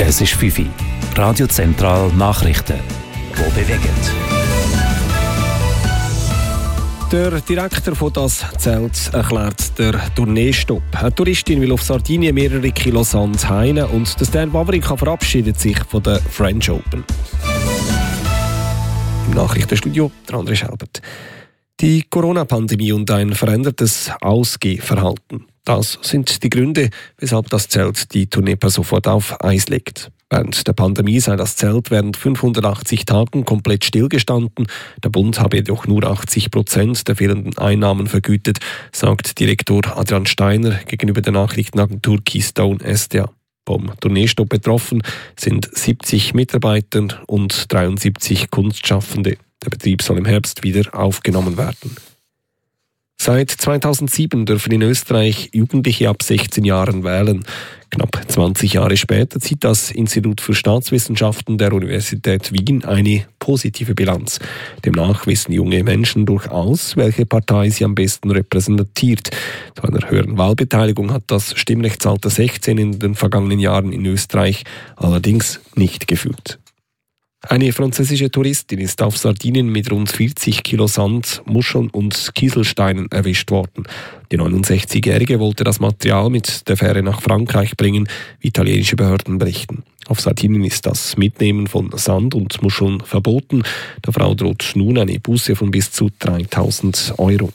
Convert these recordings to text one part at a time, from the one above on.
Es ist 5 Uhr. Radio Zentral Nachrichten. Wo bewegt? Der Direktor von das Zelt erklärt den Tourneestopp. Eine Touristin will auf Sardinien mehrere Kilo Sand heilen und der Stan Wawrinka verabschiedet sich von der French Open. Im Nachrichtenstudio der André Schelbert. Die Corona-Pandemie und ein verändertes Ausgehverhalten. Das sind die Gründe, weshalb das Zelt die Tournee per sofort auf Eis legt. Während der Pandemie sei das Zelt während 580 Tagen komplett stillgestanden. Der Bund habe jedoch nur 80% der fehlenden Einnahmen vergütet, sagt Direktor Adrian Steiner gegenüber der Nachrichtenagentur Keystone SDA. Vom Tourneestopp betroffen sind 70 Mitarbeiter und 73 Kunstschaffende. Der Betrieb soll im Herbst wieder aufgenommen werden. Seit 2007 dürfen in Österreich Jugendliche ab 16 Jahren wählen. Knapp 20 Jahre später zieht das Institut für Staatswissenschaften der Universität Wien eine positive Bilanz. Demnach wissen junge Menschen durchaus, welche Partei sie am besten repräsentiert. Zu einer höheren Wahlbeteiligung hat das Stimmrechtsalter 16 in den vergangenen Jahren in Österreich allerdings nicht geführt. Eine französische Touristin ist auf Sardinien mit rund 40 Kilo Sand, Muscheln und Kieselsteinen erwischt worden. Die 69-Jährige wollte das Material mit der Fähre nach Frankreich bringen, wie italienische Behörden berichten. Auf Sardinien ist das Mitnehmen von Sand und Muscheln verboten. Der Frau droht nun eine Buße von bis zu 3.000 €.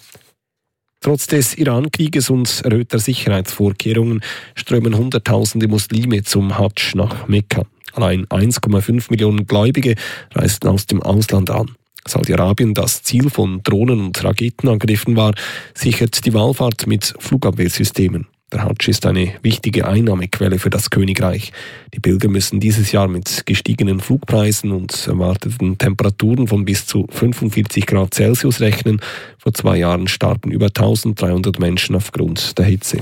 Trotz des Iran-Krieges und erhöhter Sicherheitsvorkehrungen strömen Hunderttausende Muslime zum Hadsch nach Mekka. Allein 1,5 Millionen Gläubige reisten aus dem Ausland an. Saudi-Arabien, das Ziel von Drohnen- und Raketenangriffen war, sichert die Wallfahrt mit Flugabwehrsystemen. Der Hadsch ist eine wichtige Einnahmequelle für das Königreich. Die Pilger müssen dieses Jahr mit gestiegenen Flugpreisen und erwarteten Temperaturen von bis zu 45 Grad Celsius rechnen. Vor 2 Jahren starben über 1300 Menschen aufgrund der Hitze.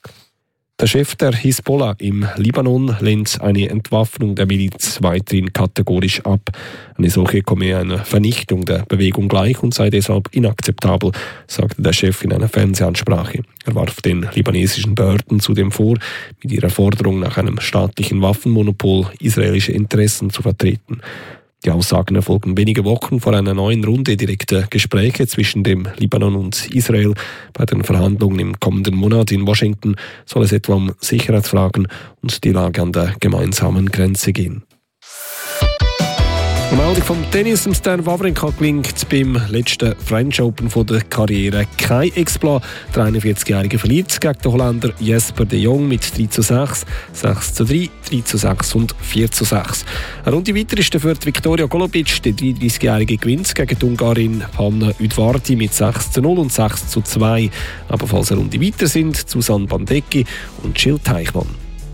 Der Chef der Hisbollah im Libanon lehnt eine Entwaffnung der Miliz weiterhin kategorisch ab. Eine solche komme einer Vernichtung der Bewegung gleich und sei deshalb inakzeptabel, sagte der Chef in einer Fernsehansprache. Er warf den libanesischen Behörden zudem vor, mit ihrer Forderung nach einem staatlichen Waffenmonopol israelische Interessen zu vertreten. Die Aussagen erfolgen wenige Wochen vor einer neuen Runde direkter Gespräche zwischen dem Libanon und Israel. Bei den Verhandlungen im kommenden Monat in Washington soll es etwa um Sicherheitsfragen und die Lage an der gemeinsamen Grenze gehen. Am Ende vom Tennis, Stan Wawrinka gelingt beim letzten French Open von der Karriere kein Exploit. Der 41-Jährige verliert gegen den Holländer Jesper de Jong mit 3:6, 6:3, 3:6 und 4:6. Eine Runde weiter ist dafür Viktoria Golubic. Der 33-Jährige gewinnt gegen die Ungarin Hanna Udvardi mit 6:0 und 6:2. Ebenfalls eine Runde weiter sind Susanne Bandecki und Jill Teichmann.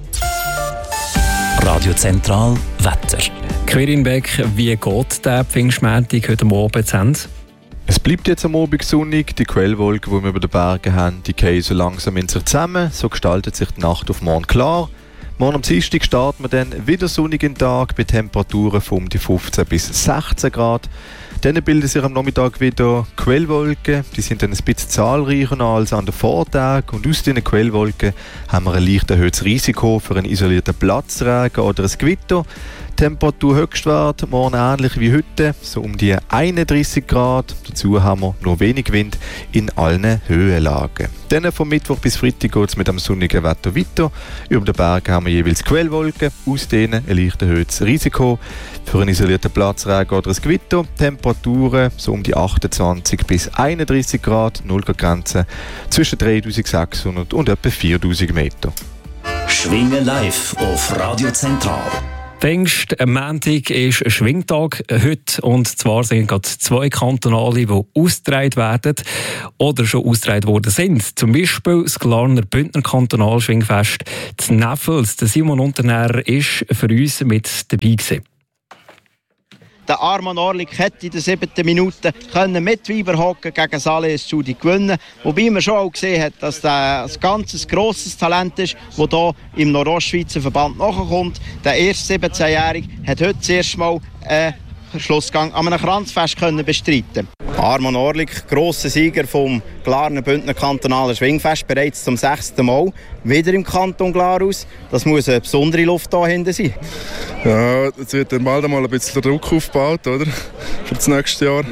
Radio Zentral Wetter. Quirin Beck, wie geht der Pfingstmontag heute Abend zu Ende? Es bleibt jetzt am Abend sonnig. Die Quellwolken, die wir über den Bergen haben, die fallen so langsam in sich zusammen. So gestaltet sich die Nacht auf morgen klar. Morgen am Dienstag starten wir dann wieder sonnigen Tag bei Temperaturen von um die 15 bis 16 Grad. Dann bilden sich am Nachmittag wieder Quellwolken. Die sind dann ein bisschen zahlreicher als an den Vortagen. Und aus diesen Quellwolken haben wir ein leicht erhöhtes Risiko für einen isolierten Platzregen oder ein Gewitter. Temperatur Höchstwert morgen ähnlich wie heute, so um die 31 Grad. Dazu haben wir nur wenig Wind in allen Höhenlagen. Dann vom Mittwoch bis Freitag geht es mit dem sonnigen Wetter weiter. Über den Bergen haben wir jeweils Quellwolken, aus denen ein leicht erhöhtes Risiko für einen isolierten Platzregen oder ein Gewitter. Temperaturen so um die 28 bis 31 Grad, 0 Grenze zwischen 3600 und etwa 4000 Meter. Schwingen live auf Radio Zentral. Pfingst, am Montag ist ein Schwingtag heute, und zwar sind gerade 2 Kantonale, die ausgetragen werden oder schon ausgetragen worden sind. Zum Beispiel das Glarner Bündner Kantonalschwingfest zu Neffels. Der Simon Unternehrer ist für uns mit dabei gewesen. Der Arman Orlik hätte in der 7. Minute mit Weiberhocken gegen Salles Zudi gewinnen. Wobei man schon auch gesehen hat, dass das ganz grosses Talent ist, das hier im Nordostschweizer Verband nachkommt. Der erste 17-Jährige hat heute das erste Mal Schlussgang an einem Kranzfest bestreiten. Arman Orlik, grosser Sieger vom Glarner Bündner Kantonalen Schwingfest, bereits zum 6. Mal wieder im Kanton Glarus. Das muss eine besondere Luft da hinten sein. Ja, jetzt wird dann bald einmal ein bisschen der Druck aufgebaut, oder? Für das nächste Jahr.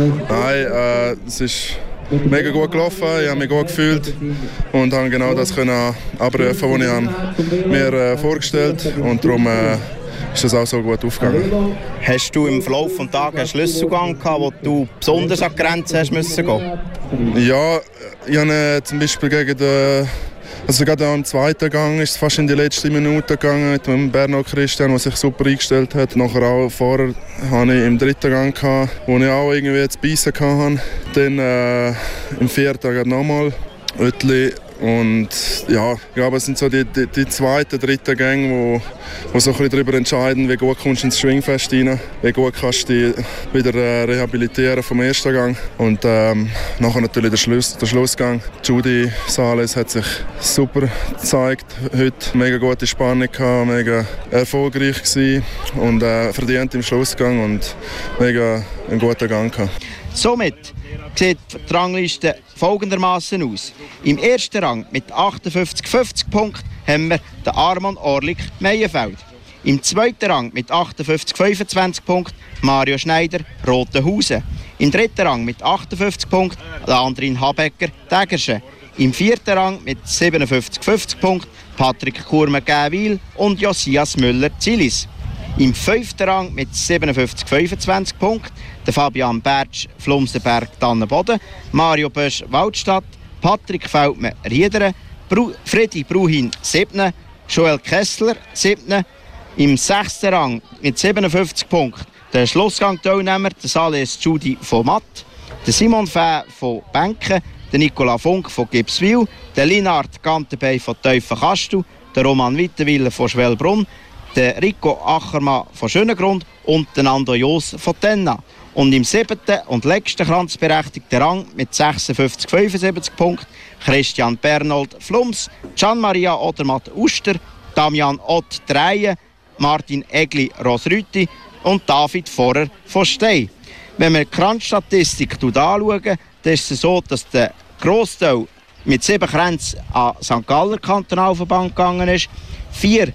Nein, es ist mega gut gelaufen, ich habe mich gut gefühlt und habe genau das können abrufen, was ich mir vorgestellt habe. Und darum ist das auch so gut aufgegangen. Hast du im Verlauf des Tages einen Schlüsselgang gehabt, wo du besonders an die Grenze hast müssen gehen? Ja, ich habe zum Beispiel gegen den... Also gerade am zweiten Gang ist es fast in die letzte Minute gegangen mit dem Bernhard Christian, der sich super eingestellt hat. Nachher auch vorher hatte ich im dritten Gang, wo ich auch irgendwie zu beißen hatte. Dann im vierten Gang nochmal Oetli. Und ja, ich glaube, es sind so die zweiten, dritten Gänge, wo so ein bisschen darüber entscheiden, wie gut kommst du ins Schwingfest rein, wie gut kannst du dich wieder rehabilitieren vom ersten Gang. Und nachher natürlich der Schlussgang. Judy Sales hat sich super gezeigt heute, mega gute Spannung gehabt, mega erfolgreich gewesen und verdient im Schlussgang und mega einen guten Gang gehabt. Somit sieht die Rangliste folgendermaßen aus. Im ersten Rang mit 58,50 Punkten haben wir den Arman Orlik Meyenfeld. Im zweiten Rang mit 58,25 Punkten Mario Schneider Rotenhausen. Im dritten Rang mit 58 Punkten Landrin Habecker Tägerschen. Im vierten Rang mit 57,50 Punkten Patrick Kurme-Gäwil und Josias Müller-Zillis. Im fünften Rang mit 57,25 Punkten der Fabian Bertsch Flumsenberg-Dannenboden, Mario Bösch Waldstadt, Patrick Feldmann Riederen, Freddy Bruhin 7., Joel Kessler 7. Im sechsten Rang mit 57 Punkten der Schlussgang-Teilnehmer, der Sales Judy von Matt, der Simon Fäh von Benken, der Nicola Funk von Gipswil, der Linard Gantenbey von Teufen-Kastel, der Roman Wittenwiller von Schwellbrunn, der Rico Achermann von Schönengrund und der Nando Jos von Tenna. Und im siebten und letzten kranzberechtigten Rang mit 56,75 Punkten Christian Bernold Flums, Gian-Maria Odermatt Uster, Damian Ott Dreien, Martin Egli Rosrüti und David Vorer von Stein. Wenn wir die Kranzstatistik anschauen, dann ist es so, dass der Grossteil mit 7 Kränzen an St. Galler Kantonalverband gegangen ist, 4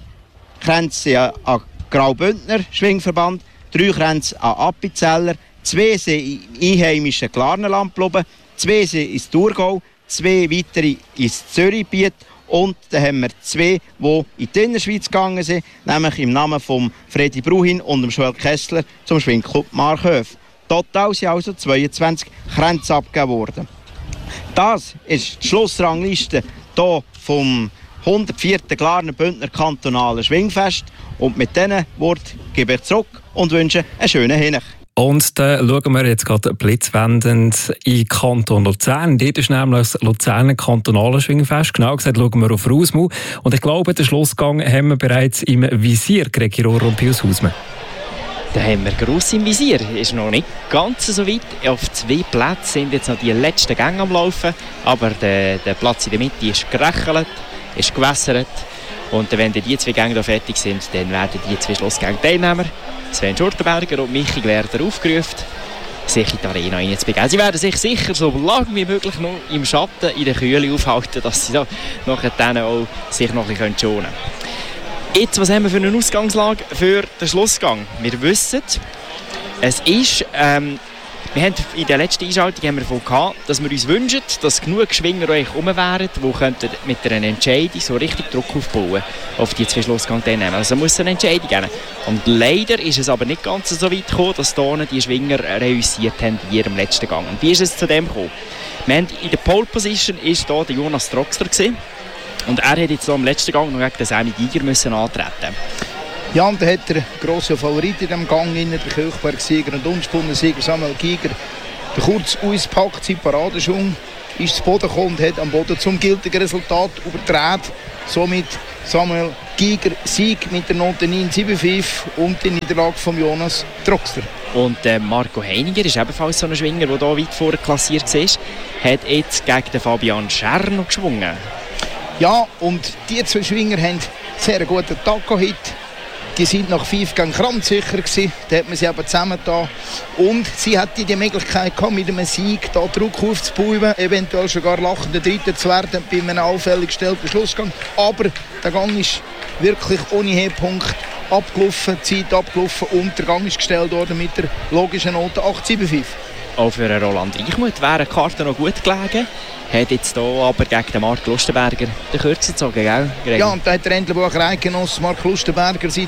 Kränze an Graubündner Schwingverband, 3 Kränze an Appenzeller, 2 sind im einheimischen Glarnerland geblieben, 2 sind ins Thurgau, 2 weitere ins Zürichgebiet und dann haben wir 2, die in die Innerschweiz gegangen sind, nämlich im Namen von Freddy Bruhin und dem Joel Kessler zum Schwingclub Markhöf. Total sind also 22 Kränze abgegeben worden. Das ist die Schlussrangliste hier vom 104. Glarner Bündner Kantonalen Schwingfest. Und mit diesen Worten gebe ich zurück und wünsche einen schönen Hinech. Und dann schauen wir jetzt gerade blitzwendend in Kanton Luzern. Dort ist nämlich das Luzerner Kantonale Schwingfest. Genau gesagt schauen wir auf Rausmau. Und ich glaube, den Schlussgang haben wir bereits im Visier, Gregor und Pius Hausmann. Da haben wir gross im Visier. Ist noch nicht ganz so weit. Auf 2 Plätzen sind jetzt noch die letzten Gänge am Laufen. Aber der Platz in der Mitte ist gerechelt, ist gewässert. Und wenn die 2 Gänge hier fertig sind, dann werden die 2 Schlussgang-Teilnehmer, Sven Schurtenberger und Michi Gwerder, aufgerufen, sich in die Arena hineinzubegeben. Sie werden sich sicher so lange wie möglich noch im Schatten, in der Kühle aufhalten, dass sie da nachher dann auch sich noch ein bisschen schonen können. Jetzt, was haben wir für eine Ausgangslage für den Schlussgang? Wir wissen, es ist... wir haben in der letzten Einschaltung haben wir davon gehabt, dass wir uns wünschen, dass genug Schwinger euch herum wären, die mit einer Entscheidung so richtig Druck aufbauen auf die 2 Schlussgang-Teilnehmer. Also muss es eine Entscheidung geben. Und leider ist es aber nicht ganz so weit gekommen, dass hier die Schwinger reüssiert haben in ihrem letzten Gang. Und wie ist es zu dem gekommen? Wir haben in der Pole Position ist hier der Jonas Troxler gewesen. Und er hat jetzt hier im letzten Gang noch gegen den Sammy Giger müssen antreten. Ja, und da hat der grosse Favorit in diesem Gang, der Kirchberg-Sieger und Unspunnen-Sieger Samuel Giger, der kurz auspackt, sein Paradeschwung, ist zu Boden gekommen und hat am Boden zum gültigen Resultat übertragen. Somit Samuel Giger Sieg mit der Note 9,75 und die Niederlage von Jonas Troxler. Und Marco Heiniger ist ebenfalls so ein Schwinger, der hier weit vorne klassiert ist, hat jetzt gegen den Fabian Scherr noch geschwungen. Ja, und die 2 Schwinger haben sehr guten Tag heute. Die sind nach 5 Gängen krampfsicher gewesen. Da hat man sie aber zusammengetan. Und sie hatte die Möglichkeit gehabt, mit einem Sieg da Druck aufzubauen, eventuell sogar lachender Dritter zu werden bei einem auffällig gestellten Schlussgang. Aber der Gang ist wirklich ohne Höhepunkt abgelaufen, die Zeit abgelaufen und der Gang ist gestellt worden mit der logischen Note 8,75. Auch für Roland Reichmuth wäre die Karte noch gut gelegen. Hat jetzt hier aber gegen den Marc Lustenberger den Kürzer gezogen, gell? Ja, und da hat der Entlebucher Eidgenoss Marc Lustenberger sein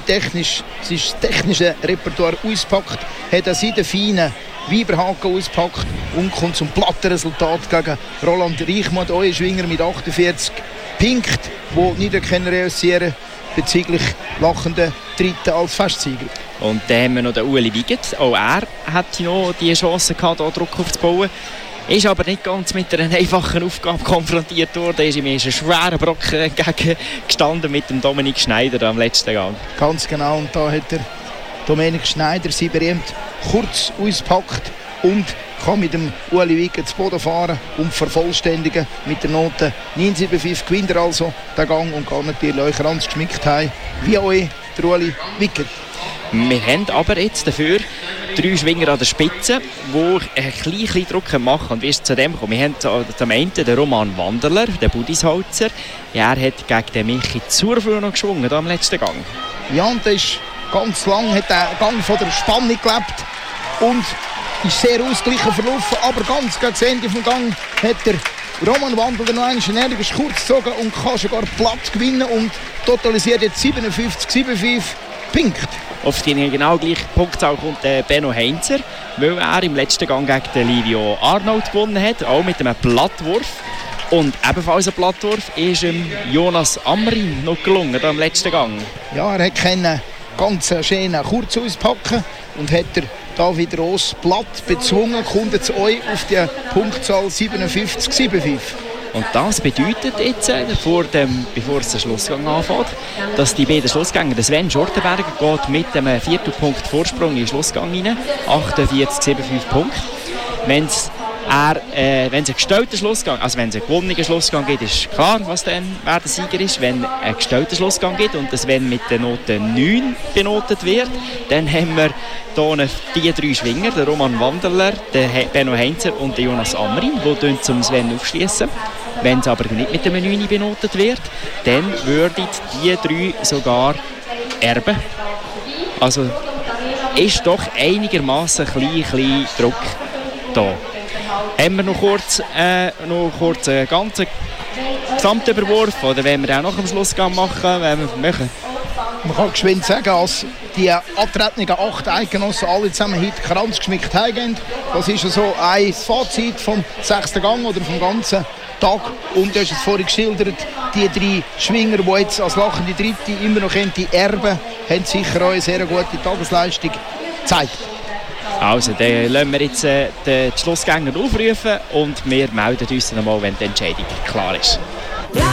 technisches Repertoire ausgepackt, hat er seinen feinen Weiberhaken ausgepackt und kommt zum Plattenresultat gegen Roland Reichmuth, euer Schwinger mit 48 Punkten, die nicht realisieren bezüglich lachenden Dritten als Festsieger. Und dann haben wir noch den Ueli Wiegert. Auch er hatte noch die Chance gehabt, hier Druck aufzubauen. Ist aber nicht ganz mit einer einfachen Aufgabe konfrontiert worden. Er ist ihm einen schweren Brocken entgegengestanden mit dem Dominik Schneider am letzten Gang. Ganz genau. Und da hat der Dominik Schneider sie berühmt kurz ausgepackt und kann mit dem Ueli Wiegert zu Boden fahren und vervollständigen mit der Note 9,75 gewinnt er also den Gang und kann natürlich euch ganz geschmückt haben, wie euch der Ueli Wiegert. Wir haben aber jetzt dafür 3 Schwinger an der Spitze, die ein bisschen Druck machen. Und wie ist es zu dem gekommen? Wir haben zum einen den Roman Wanderler, den Budisholzer. Er hat gegen den Michi Zurflur noch geschwungen am letzten Gang. Ja, und der ist ganz lang, hat den Gang von der Spannung gelebt und ist sehr ausgeglichen verlaufen. Aber ganz gegen das Ende des Gangs hat der Roman Wanderler noch einen energisch kurz gezogen und kann sogar platt gewinnen und totalisiert jetzt 57,75 Punkte. Auf die genau gleiche Punktzahl kommt Benno Heinzer, weil er im letzten Gang gegen den Livio Arnold gewonnen hat, auch mit einem Plattwurf. Und ebenfalls ein Plattwurf ist Jonas Amrin noch gelungen am letzten Gang. Ja, er hat ganz schön kurz auspacken und hat David Ross platt bezwungen, kommt jetzt euch auf die Punktzahl 57,75. Und das bedeutet jetzt, bevor es der Schlussgang anfängt, dass die beiden Schlussgänger, Sven Schortenberger geht mit einem Viertelpunkt Vorsprung in den Schlussgang rein, 48,75 Punkte. Wenn es einen gestellten Schlussgang, also wenn es einen gewonnenen Schlussgang gibt, ist klar, wer der Sieger ist. Wenn ein gestellter Schlussgang gibt und das wenn mit der Note 9 benotet wird, dann haben wir hier die 3 Schwinger, der Roman Wanderler, der Benno Heinzer und der Jonas Amrin, die zum Sven aufschließen. Wenn es aber nicht mit dem 9 benotet wird, dann würden die 3 sogar erben. Also ist doch einigermaßen klein Druck da. Haben wir noch kurz einen ganzen Gesamtüberwurf oder wollen wir auch noch am Schlussgang machen, wenn wir möchten? Man kann geschwind sagen, dass die abtretenden 8 Eidgenossen alle zusammen heute Kranz geschmückt haben. Das ist so ein Fazit vom 6. Gang oder vom ganzen Tag. Und du hast es vorhin geschildert, die 3 Schwinger, die jetzt als lachende Dritte immer noch erben, haben sicher auch eine sehr gute Tagesleistung gezeigt. Also, dann lassen wir jetzt die Schlussgänger aufrufen und wir melden uns dann mal, wenn die Entscheidung klar ist.